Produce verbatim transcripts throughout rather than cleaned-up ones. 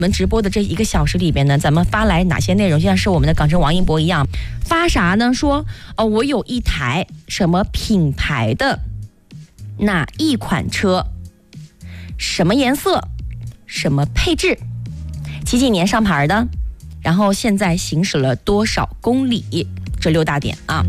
我们直播的这一个小时里边呢，咱们发来哪些内容，就像是我们的港城王一博一样，发啥呢？说哦，我有一台什么品牌的哪一款车，什么颜色，什么配置，几几年上牌的，然后现在行驶了多少公里，这六大点啊。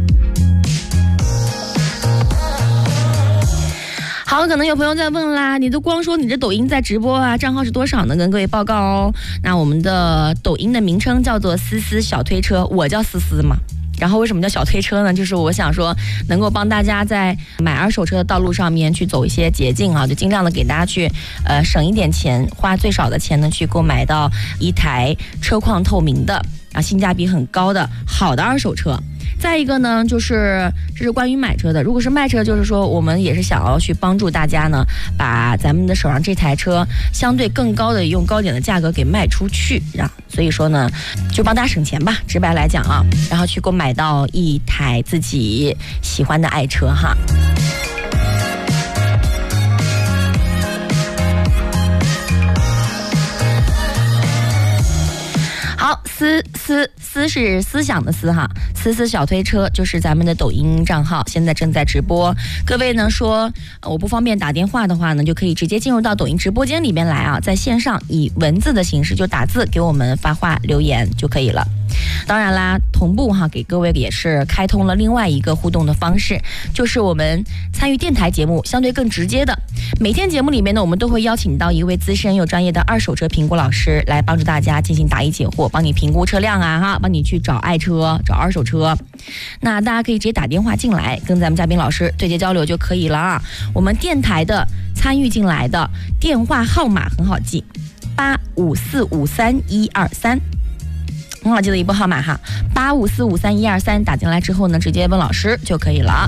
好，可能有朋友在问啦，你都光说你这抖音在直播啊，账号是多少呢？跟各位报告哦。那我们的抖音的名称叫做思思小推车，我叫思思嘛。然后为什么叫小推车呢？就是我想说能够帮大家在买二手车的道路上面去走一些捷径啊，就尽量的给大家去呃省一点钱，花最少的钱呢去购买到一台车况透明的啊，性价比很高的好的二手车。再一个呢，就是这是关于买车的。如果是卖车，就是说我们也是想要去帮助大家呢，把咱们的手上这台车相对更高的用高点的价格给卖出去啊。所以说呢，就帮大家省钱吧，直白来讲啊，然后去购买到一台自己喜欢的爱车哈。好，思思思是思想的思哈，思思小推车就是咱们的抖音账号，现在正在直播。各位呢说我不方便打电话的话呢，就可以直接进入到抖音直播间里边来啊，在线上以文字的形式就打字给我们发话留言就可以了。当然啦，同步哈给各位也是开通了另外一个互动的方式，就是我们参与电台节目相对更直接的。每天节目里面呢，我们都会邀请到一位资深又专业的二手车评估老师来帮助大家进行答疑解惑，帮你评估车辆啊哈，帮你去找爱车找二手车。那大家可以直接打电话进来跟咱们嘉宾老师对接交流就可以了啊。我们电台的参与进来的电话号码很好记，八五四五三一二三，很好记的一部号码哈，八五四五三一二三，打进来之后呢，直接问老师就可以了。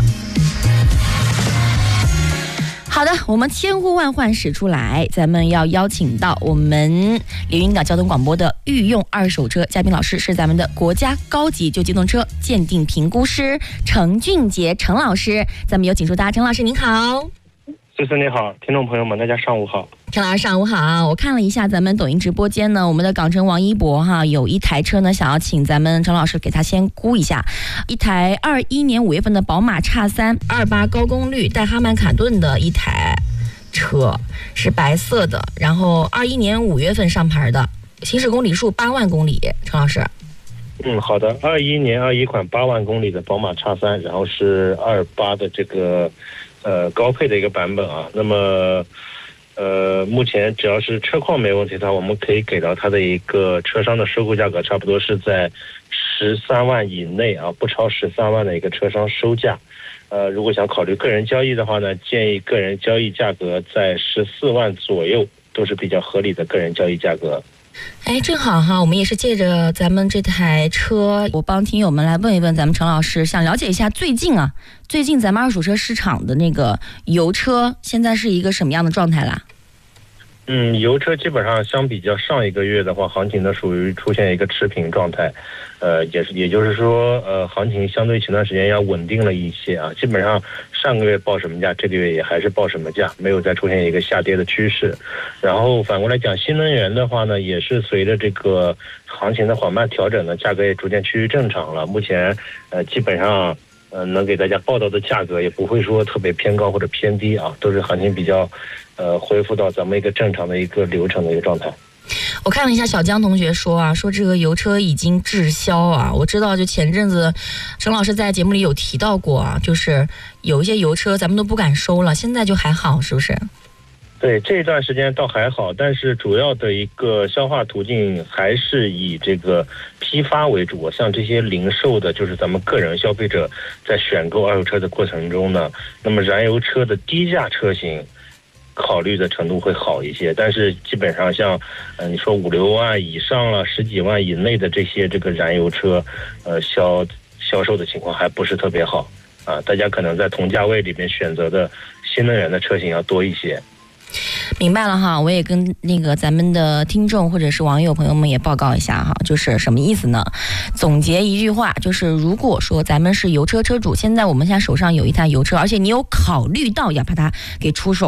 好的，我们千呼万唤始出来，咱们要邀请到我们连云港交通广播的御用二手车嘉宾老师，是咱们的国家高级旧机动车鉴定评估师程俊杰程老师，咱们有请出他，程老师您好。 思思你好，听众朋友们大家上午好。 程老师上午好，我看了一下咱们抖音直播间呢，我们的港城王一博哈有一台车呢，想要请咱们程老师给他先估一下，一台二一年五月份的宝马 X 三 二八高功率带哈曼卡顿的一台车，是白色的，然后二一年五月份上牌的，行驶公里数八万公里，程老师。 嗯，好的，二一年二一款八万公里的宝马 X 三，然后是二八的这个呃高配的一个版本啊。那么呃，目前只要是车况没问题的话，我们可以给到它的一个车商的收购价格，差不多是在十三万以内啊，不超十三万的一个车商收价。呃，如果想考虑个人交易的话呢，建议个人交易价格在十四万左右，都是比较合理的个人交易价格。 哎，正好哈，我们也是借着咱们这台车，我帮听友们来问一问咱们程老师，想了解一下最近啊，最近咱们二手车市场的那个油车现在是一个什么样的状态啦？ 嗯，油车基本上相比较上一个月的话，行情呢属于出现一个持平状态，呃，也是也就是说，呃，行情相对前段时间要稳定了一些啊。基本上上个月报什么价，这个月也还是报什么价，没有再出现一个下跌的趋势。然后反过来讲，新能源的话呢，也是随着这个行情的缓慢调整呢，价格也逐渐趋于正常了。目前呃，基本上。呃，能给大家报道的价格也不会说特别偏高或者偏低啊，都是行情比较，呃，恢复到咱们一个正常的一个流程的一个状态。 我看了一下小江同学说啊，说这个油车已经滞销啊。我知道，就前阵子程老师在节目里有提到过啊，就是有一些油车咱们都不敢收了，现在就还好，是不是？ 对，这段时间倒还好，但是主要的一个消化途径还是以这个批发为主。像这些零售的，就是咱们个人消费者在选购二手车的过程中呢，那么燃油车的低价车型考虑的程度会好一些，但是基本上像呃你说五六万以上了，十几万以内的这些这个燃油车，呃销销售的情况还不是特别好啊。大家可能在同价位里面选择的新能源的车型要多一些。 明白了哈，我也跟那个咱们的听众或者是网友朋友们也报告一下哈，就是什么意思呢？总结一句话，就是如果说咱们是油车车主，现在我们现在手上有一台油车，而且你有考虑到要把它给出手，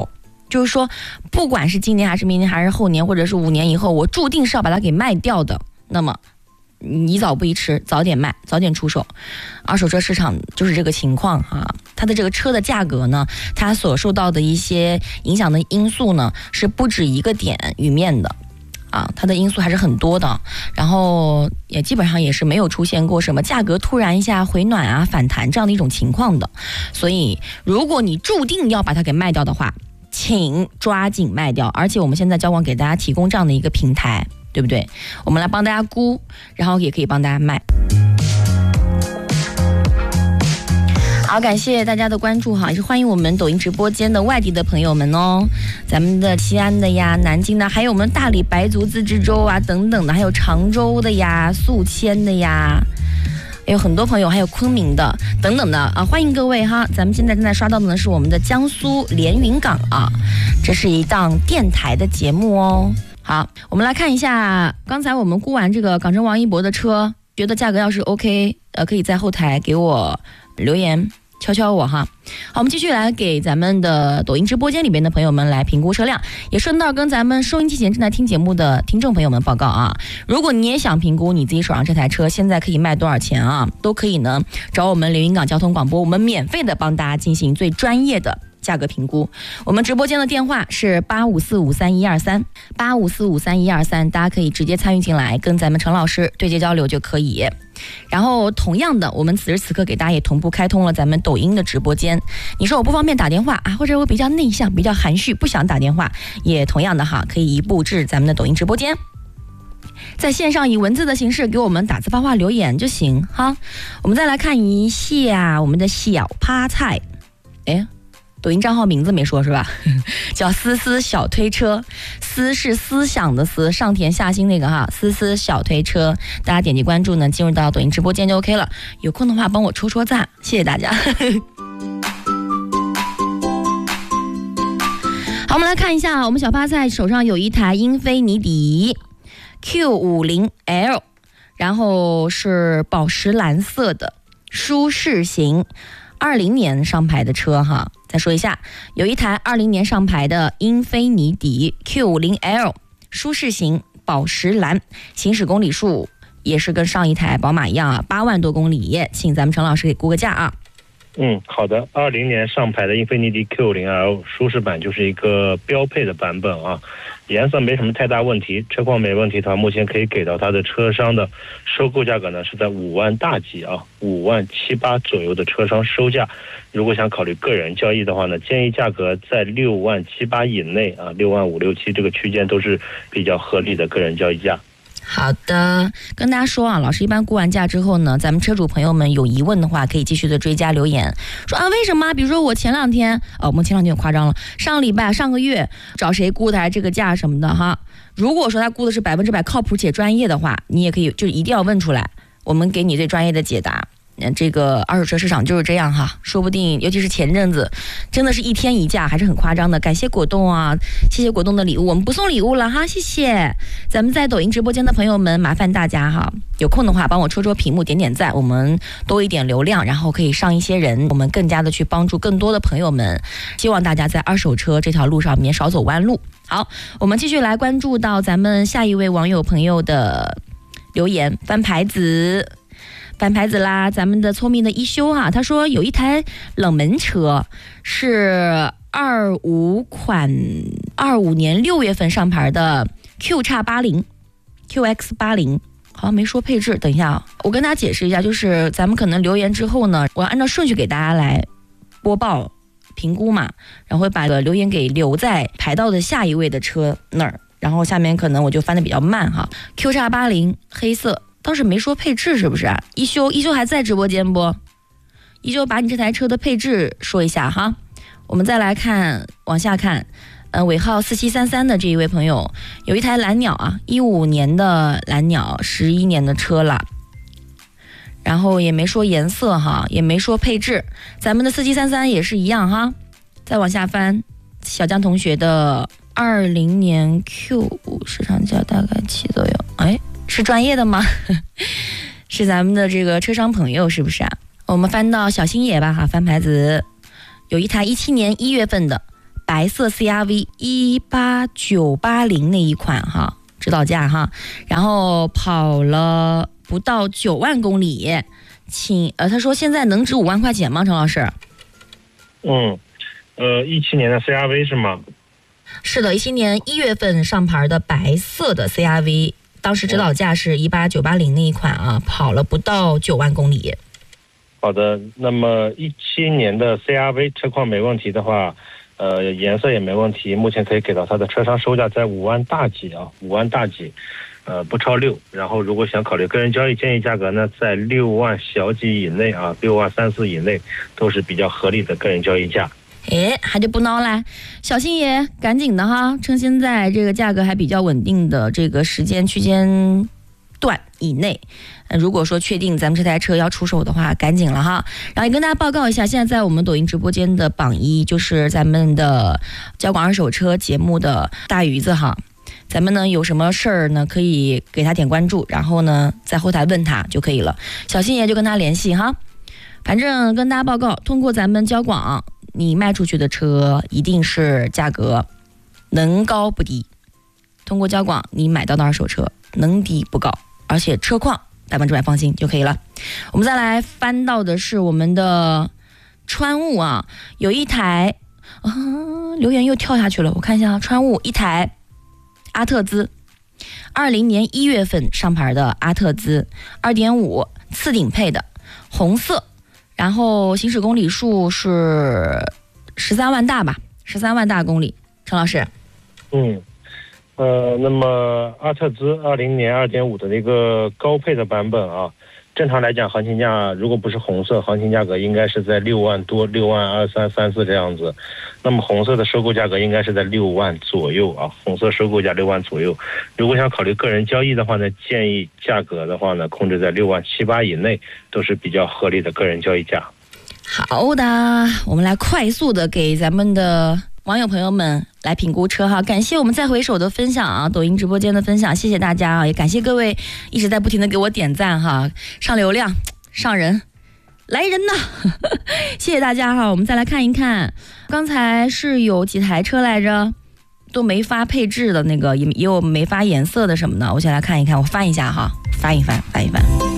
就是说，不管是今年还是明年还是后年，或者是五年以后，我注定是要把它给卖掉的。那么，宜早不宜迟，早点卖，早点出手。二手车市场就是这个情况哈、啊，它的这个车的价格呢，它所受到的一些影响的因素呢，是不止一个点与面的。啊，它的因素还是很多的，然后也基本上也是没有出现过什么价格突然一下回暖啊、反弹这样的一种情况的。所以，如果你注定要把它给卖掉的话，请抓紧卖掉。而且我们现在交广给大家提供这样的一个平台，对不对？我们来帮大家估，然后也可以帮大家卖。好，感谢大家的关注哈，也是欢迎我们抖音直播间的外地的朋友们哦，咱们的西安的呀、南京的，还有我们大理白族自治州啊等等的，还有常州的呀、宿迁的呀，也有很多朋友，还有昆明的等等的啊，欢迎各位哈。咱们现在正在刷到的呢是我们的江苏连云港啊，这是一档电台的节目哦。好，我们来看一下，刚才我们估完这个港城王一博的车，觉得价格要是 OK， 呃，可以在后台给我留言敲敲我哈。好，我们继续来给咱们的抖音直播间里边的朋友们来评估车辆，也顺道跟咱们收音机前正在听节目的听众朋友们报告啊，如果你也想评估你自己手上这台车现在可以卖多少钱啊，都可以呢找我们连云港交通广播，我们免费的帮大家进行最专业的价格评估。我们直播间的电话是八五四五三一二三八五四五三一二三，大家可以直接参与进来，跟咱们陈老师对接交流就可以。然后同样的，我们此时此刻给大家也同步开通了咱们抖音的直播间。你说我不方便打电话啊，或者我比较内向、比较含蓄，不想打电话，也同样的哈，可以移步至咱们的抖音直播间，在线上以文字的形式给我们打字发话留言就行哈。我们再来看一下我们的小趴菜，哎。抖音账号名字没说是吧？叫思思小推车，思是思想的思，上田下心那个哈，思思小推车，大家点击关注呢，进入到抖音直播间就 OK 了。有空的话帮我戳戳赞，谢谢大家。好，我们来看一下，我们小趴菜手上有一台英菲尼迪 Q 五十 L， 然后是宝石蓝色的舒适型。二零年上牌的车哈，再说一下，有一台二零年上牌的英菲尼迪 Q 五十 L 舒适型宝石蓝，行驶公里数也是跟上一台宝马一样啊，八万多公里，请咱们陈老师给估个价啊。 嗯，好的，二零年上牌的英菲尼迪 Q 五十 L 舒适版就是一个标配的版本啊，颜色没什么太大问题，车况没问题的话，目前可以给到它的车商的收购价格呢是在五万大几啊，五万七八左右的车商收价。如果想考虑个人交易的话呢，建议价格在六万七八以内啊，六万五六七这个区间都是比较合理的个人交易价。 好的，跟大家说啊，老师一般估完价之后呢，咱们车主朋友们有疑问的话，可以继续的追加留言，说啊为什么？比如说我前两天，哦，我们前两天有夸张了，上个礼拜、上个月找谁估的还这个价什么的哈。如果说他估的是百分之百靠谱且专业的话，你也可以就一定要问出来，我们给你最专业的解答。嗯，这个二手车市场就是这样哈，说不定尤其是前阵子，真的是一天一价，还是很夸张的。感谢果冻啊，谢谢果冻的礼物，我们不送礼物了哈，谢谢。咱们在抖音直播间的朋友们，麻烦大家哈，有空的话帮我戳戳屏幕，点点赞，我们多一点流量，然后可以上一些人，我们更加的去帮助更多的朋友们。希望大家在二手车这条路上面少走弯路。好，我们继续来关注到咱们下一位网友朋友的留言，翻牌子。翻牌子啦，咱们的聪明的一休啊，他说有一台冷门车是二五款二五年六月份上牌的 Q 叉八零 Q X 八零，好像没说配置，等一下我跟大家解释一下，就是咱们可能留言之后呢，我要按照顺序给大家来播报评估嘛，然后会把留言给留在排到的下一位的车那儿，然后下面可能我就翻的比较慢哈。 Q 叉八零黑色，倒是没说配置是不是啊？一休一休还在直播间不？一休把你这台车的配置说一下哈。我们再来看往下看，呃，尾号四七三三的这一位朋友有一台蓝鸟啊，一五年的蓝鸟，十一年的车了，然后也没说颜色哈，也没说配置。咱们的四七三三也是一样哈。再往下翻，小江同学的二零年 Q 五市场价大概七左右，哎。是专业的吗？是咱们的这个车商朋友是不是啊？我们翻到小星野吧哈，翻牌子有一台一七年一月份的白色 C R V 一八九八零那一款哈，指导价哈，然后跑了不到九万公里，请呃他说现在能值五万块钱吗？陈老师？ 嗯，呃，一七年的 C R V 是吗？ 是的，一七年一月份上牌的白色的 C R V， 当时指导价是一八九八零那一款啊，跑了不到九万公里。 好的，那么一七年的 C R V 车况没问题的话，呃，颜色也没问题，目前可以给到它的车商售价在五万大几啊，五万大几，呃，不超六。然后如果想考虑个人交易，建议价格呢在六万小几以内啊，六万三四以内都是比较合理的个人交易价。 哎，还就不孬啦，小心爷，赶紧的哈，趁现在这个价格还比较稳定的这个时间区间段以内，呃，如果说确定咱们这台车要出手的话，赶紧了哈。然后也跟大家报告一下，现在在我们抖音直播间的榜一就是咱们的交广二手车节目的大鱼子哈。咱们呢有什么事儿呢，可以给他点关注，然后呢在后台问他就可以了。小心爷就跟他联系哈。反正跟大家报告，通过咱们交广，你卖出去的车一定是价格能高不低。通过交广你买到的二手车能低不高，而且车况百分之百放心就可以了。我们再来翻到的是我们的川雾啊，有一台啊，留言又跳下去了，我看一下，川雾一台阿特兹，二零年一月份上牌的阿特兹，二点五次顶配的，红色，然后行驶公里数是十三万大吧，十三万大公里。陈老师， 嗯。呃，那么阿特兹二零年二点五的那个高配的版本啊，正常来讲行情价如果不是红色，行情价格应该是在六万多，六万二三三四这样子。那么红色的收购价格应该是在六万左右啊，红色收购价六万左右。如果想考虑个人交易的话呢，建议价格的话呢，控制在六万七八以内，都是比较合理的个人交易价。 好的，我们来快速的给咱们的网友朋友们来评估车哈，感谢我们再回首的分享啊，抖音直播间的分享，谢谢大家啊，也感谢各位一直在不停的给我点赞哈，上流量上人来人呐谢谢大家哈。我们再来看一看，刚才是有几台车来着，都没发配置的那个，也也有没发颜色的什么的，我先来看一看，我翻一下哈，翻一翻翻一翻